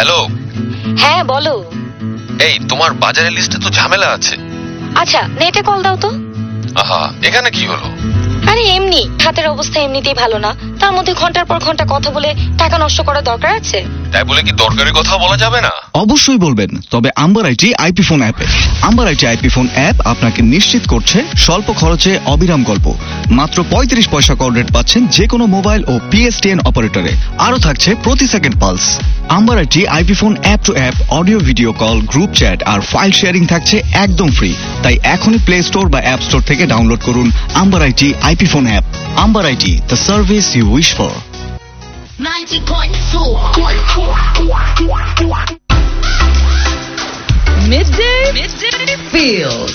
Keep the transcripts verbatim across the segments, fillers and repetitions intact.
Hello. হ্যাঁ বলো। এই তোমার বাজারের লিস্টে তো ঝামেলা আছে। আচ্ছা নেটে কল দাও তো। আহা, এখানে কি হলো? আরে এমনি, হাতের অবস্থা এমনিতেই ভালো না, তার মধ্যে ঘন্টার পর ঘন্টা কথা বলে টাকা নষ্ট করার দরকার আছে? তাই বলে কি দরকারি কথা বলা যাবে না? অবশ্যই বলবেন, তবে আম্বার আইটি আইপি ফোন অ্যাপে। Amber IT IP phone app আপনাকে নিশ্চিত করছে স্বল্প খরচে অবিরাম গল্প। মাত্র পঁয়ত্রিশ পয়সা কল রেট পাচ্ছেন যে কোনো মোবাইল ও পিএসটিএন অপারেটরে। আরও থাকছে প্রতি second pulse. Amber IT IP phone app two app audio video call, group chat R file sharing থাকছে একদম ফ্রি। তাই এখনই প্লে স্টোর বা অ্যাপ স্টোর থেকে ডাউনলোড করুন amber IT IP phone app. Amber IT, the service you wish for. ninety point four Midday, Midday Feels.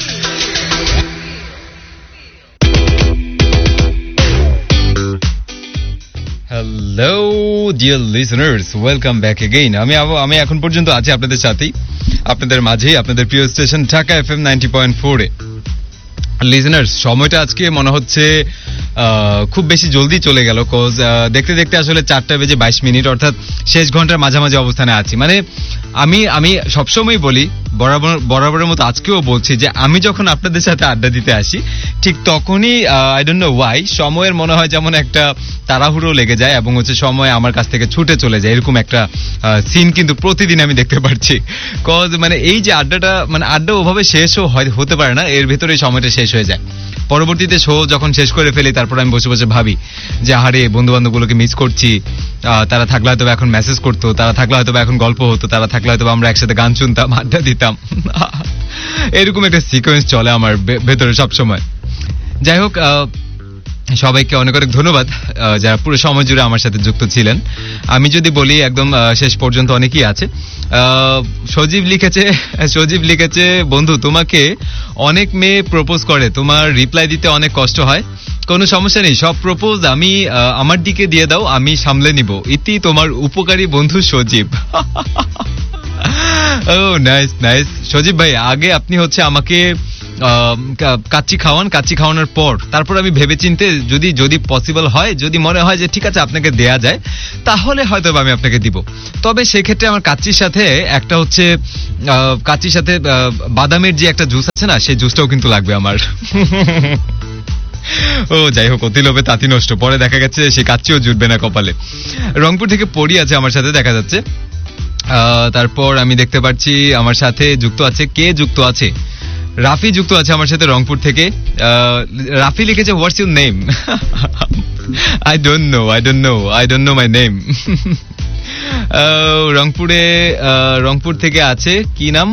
Hello dear listeners, welcome back again. আমি আমি এখন পর্যন্ত আছি আপনাদের সাথেই, আপনাদের মাঝেই, আপনাদের প্রিয় station Dhaka FM ninety point four এ। লিসনার্স, সময়টা আজকে মনে হচ্ছে খুব বেশি জলদি চলে গেল, কজ দেখতে দেখতে আসলে চারটা বেজে বাইশ মিনিট, অর্থাৎ শেষ ঘন্টার মাঝামাঝি অবস্থানে আছি। মানে আমি আমি সবসময় বলি, বরাবর বরাবরের মতো আজকেও বলছি, যে আমি যখন আপনাদের সাথে আড্ডা দিতে আসি ঠিক তখনই আই ডোন্ট নো ওয়াই সময়ের মনে হয় যেমন একটা তাড়াহুড়ো লেগে যায় এবং হচ্ছে সময় আমার কাছ থেকে ছুটে চলে যায়, এরকম একটা সিন কিন্তু প্রতিদিন আমি দেখতে পাচ্ছি। কজ মানে এই যে আড্ডাটা, মানে আড্ডা ওভাবে শেষও হতে পারে না, এর ভেতরে সময়টা শেষ হয়ে যায়। পরবর্তীতে শো যখন শেষ করে ফেলি তারপর আমি বসে বসে ভাবি যে আরে বন্ধু বান্ধবগুলোকে মিস করছি, তারা থাকলে হয়তো এখন মেসেজ করতো, তারা থাকলে হয়তো এখন গল্প হতো, তারা থাকলে হয়তো আমরা একসাথে গান শুনতাম, আড্ডা দিতাম। এরকম একটা সিকোয়েন্স চলে আমার ভেতরে সবসময়। যাই হোক, সবাইকে অনেক অনেক ধন্যবাদ যারা পুরো সময় জুড়ে আমার সাথে যুক্ত ছিলেন। আমি যদি বলি একদম শেষ পর্যন্ত অনেকেই আছে। সজীব লিখেছে সজীব লিখেছে বন্ধু, তোমাকে অনেক মেয়ে প্রপোজ করে, তোমার রিপ্লাই দিতে অনেক কষ্ট হয়, কোনো সমস্যা নেই, সব প্রপোজ আমি আমার দিকে দিয়ে দাও, আমি সামলে নিব, ইতি তোমার উপকারী বন্ধু সজীব। ও নাইস নাইস সজীব ভাই, আগে আপনি হচ্ছে আমাকে কাচ্চি খাওয়ান, কাচ্চি খাওয়ানোর পর তারপর আমি ভেবে চিনতে, যদি যদি পসিবল হয়, যদি মনে হয় যে ঠিক আছে আপনাকে দেয়া যায়, তাহলে হয়তো আমি আপনাকে দিব। তবে সেক্ষেত্রে আমার কাচ্চির সাথে একটা হচ্ছে কাচ্চির সাথে বাদামের যে একটা জুস আছে না, সেই জুসটাও কিন্তু লাগবে আমার। ও যাই হোক, অতি লোভে তাঁতি নষ্ট, পরে দেখা গেছে সেই কাচ্চিও জুটবে না কপালে। রংপুর থেকে পড়ি আছে আমার সাথে, দেখা যাচ্ছে। তারপর আমি দেখতে পাচ্ছি আমার সাথে যুক্ত আছে, কে যুক্ত আছে, রাফি যুক্ত আছে আমার সাথে রংপুর থেকে। রাফি লিখেছে what's your name? I don't know I don't know I don't know my name. রংপুরে রংপুর থেকে আছে, কি নাম?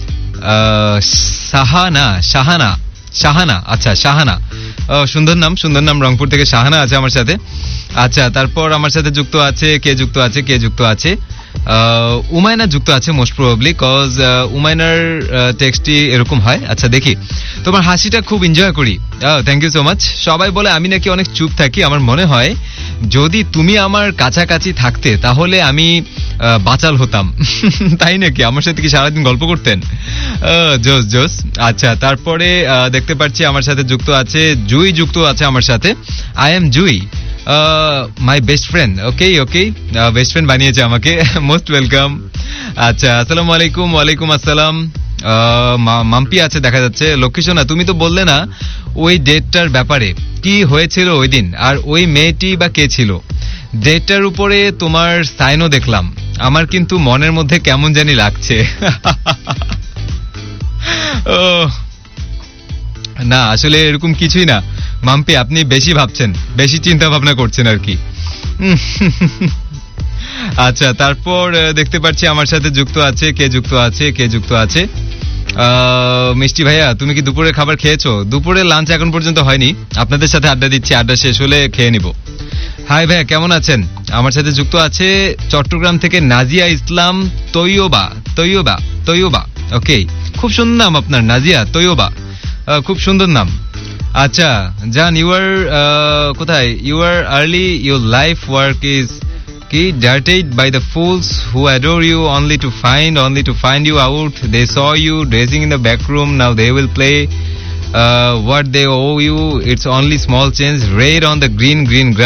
সাহানা শাহানা শাহানা আচ্ছা শাহানা, সুন্দর নাম, সুন্দর নাম। রংপুর থেকে শাহানা আছে আমার সাথে। আচ্ছা, তারপর আমার সাথে যুক্ত আছে, কে যুক্ত আছে কে যুক্ত আছে উমায়না যুক্ত আছে মোস্ট প্রবাবলি, কজ উমায়নার টেক্সটই এরকম হয়। আচ্ছা দেখি, তোমার হাসিটা খুব এনজয় করি, থ্যাংক ইউ সো মাচ। সবাই বলে আমি নাকি অনেক চুপ থাকি, আমার মনে হয় যদি তুমি আমার কাছাকাছি থাকতে তাহলে আমি বাচাল হতাম। তাই নাকি? আমার সাথে কি সারাদিন গল্প করতেন? জোস জোস। আচ্ছা, তারপরে দেখতে পাচ্ছি আমার সাথে যুক্ত আছে জুই, যুক্ত আছে আমার সাথে। I am Jui, my best friend. Okay okay, best friend বানিয়েছে আমাকে, মোস্ট ওয়েলকাম। আচ্ছা, আসসালামু আলাইকুম। ওয়ালাইকুম আসসালাম। মাম্পি আছে দেখা যাচ্ছে। লক্ষ্মীসোনা, তুমি তো বললে না ওই ডেটটার ব্যাপারে, কি হয়েছিল ওই দিন, আর ওই মেয়েটি বা কে ছিল? ডেটটার উপরে তোমার সাইনও দেখলাম, আমার কিন্তু মনের মধ্যে কেমন জানি লাগছে। ও না, আসলে এরকম কিছুই না মাম্পি, আপনি বেশি ভাবছেন, বেশি চিন্তা ভাবনা করছেন আর কি। আচ্ছা, তারপর দেখতে পাচ্ছি আমার সাথে যুক্ত আছে, কে যুক্ত আছে কে যুক্ত আছে মিষ্টি ভাইয়া, তুমি কি দুপুরে খাবার খেয়েছো? দুপুরে লাঞ্চ এখন পর্যন্ত হয়নি, আপনাদের সাথে আড্ডা দিচ্ছি, আড্ডা শেষ হলে খেয়ে নিব। হাই ভাইয়া, কেমন আছেন? আমার সাথে যুক্ত আছে চট্টগ্রাম থেকে নাজিয়া ইসলাম তৈয়বা তৈয়বা তৈয়বা ওকে, খুব সুন্দর নাম আপনার, নাজিয়া তৈয়বা, খুব সুন্দর নাম। আচ্ছা জান, ইউ আর কোথায়? You R early, your life work is কি dirted by the fools who adore you only to find only to find you out. They saw you dressing in the back room, now they will play uh, what they owe you. It's only small change, red on the green green grass.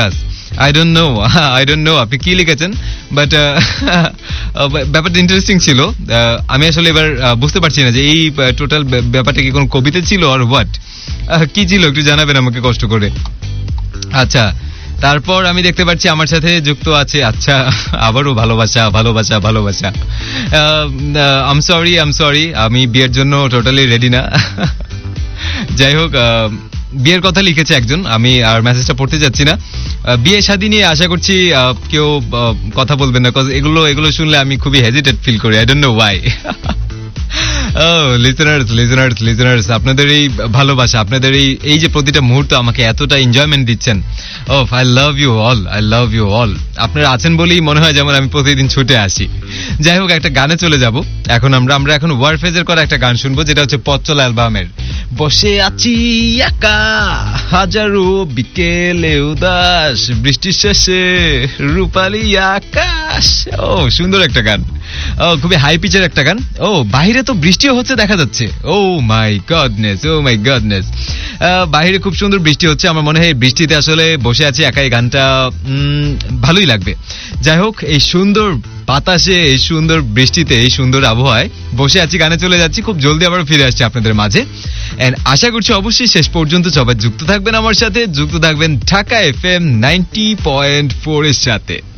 I don't know I don't know আপনি কি লিখেছেন, but ব্যাপারটা interesting ছিল। আহ, আমি আসলে এবার আহ, বুঝতে পারছি না যে এই টোটাল ব্যাপারটা কি কোনো কবিতা ছিল আর হোয়াট, কি ছিল একটু জানাবেন আমাকে কষ্ট করে। আচ্ছা, তারপর আমি দেখতে পাচ্ছি আমার সাথে যুক্ত আছে, আচ্ছা আবারও ভালোবাসা ভালোবাসা ভালোবাসা। আম সরি আম সরি আমি বিয়ের জন্য টোটালি রেডি না। যাই হোক, আহ, বিয়ের কথা লিখেছে একজন, আমি আর মেসেজটা পড়তে যাচ্ছি না। আহ, বিয়ে শাদী নিয়ে আশা করছি আহ, কেউ আহ, কথা বলবেন না, কজ এগুলো এগুলো শুনলে আমি খুবই হেজিটেট ফিল করি, I don't know Y. Listeners listeners listeners আপনাদের এই ভালোবাসা, আপনাদের এই এই যে প্রতিটা মুহূর্ত আমাকে এতটা এনজয়মেন্ট দিচ্ছেন, ও I love you all, I love you all. আপনারা আছেন বলেই মনে হয় যেমন আমি প্রতিদিন ছুটে আসি। যাই হোক, একটা গানে চলে যাব এখন আমরা আমরা এখন ওয়ারফেজের করা একটা গান শুনবো, যেটা হচ্ছে পথ চলা অ্যালবামের বসে আছি একা হাজারো বিকেলে উদাস বৃষ্টির শেষে রূপালী আকাশ। ও সুন্দর একটা গান, ও খুবই হাই পিচের একটা গান। ও বাইরে তো বৃষ্টিও হচ্ছে দেখা যাচ্ছে, ও মাই গডনেস ও মাই গডনেস বাইরে খুব সুন্দর বৃষ্টি হচ্ছে। আমার মনে হয় বৃষ্টিতে আসলে বসে আছি একাই গানটা উম, ভালোই লাগবে। যাই হোক, এই সুন্দর বাতাসে, এই সুন্দর বৃষ্টিতে, এই সুন্দর আবহাওয়ায় বসে আছি, গানে চলে যাচ্ছি, খুব জলদি আবার ফিরে আসছি আপনাদের মাঝে। এন্ড আশা করছি অবশ্যই শেষ পর্যন্ত সবাই যুক্ত থাকবেন আমার সাথে, যুক্ত থাকবেন Dhaka F M ninety point four এর সাথে।